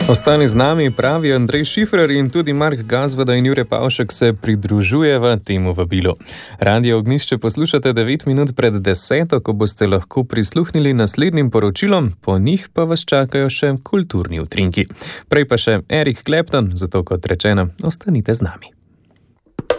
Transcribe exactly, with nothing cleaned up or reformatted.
Ostani z nami, pravi Andrej Šifrer in tudi Mark Gazvoda in Jure Pavšek se pridružujeva temu vabilu. Radio Ognjišče poslušate devet minut pred deseto, ko boste lahko prisluhnili naslednjim poročilom, po njih pa vas čakajo še kulturni utrinki. Prej pa še Eric Clapton, zato kot rečeno, ostanite z nami.